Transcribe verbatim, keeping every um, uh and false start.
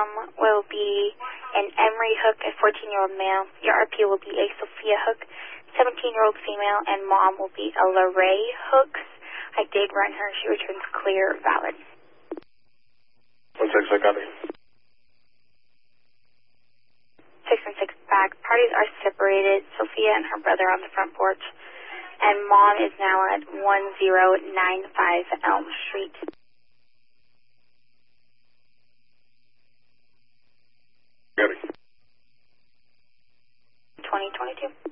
Mom will be an Emery Hook, a fourteen-year-old male. Your R P will be a Sophia Hook, seventeen-year-old female, and Mom will be a Lorraine Hooks. I did run her. She returns clear, valid. One six, I copy. Six and six back. Parties are separated. Sophia and her brother on the front porch. And Mom is now at one zero nine five Elm Street. Copy. twenty twenty-two.